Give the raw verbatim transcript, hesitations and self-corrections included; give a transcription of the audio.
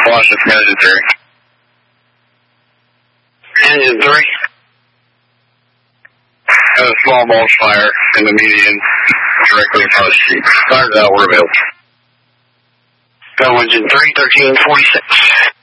Washington, engine three. Engine three. Had a small mulch fire in the median directly in front of the sheep. Started out, we're available. Go engine three, thirteen forty-six.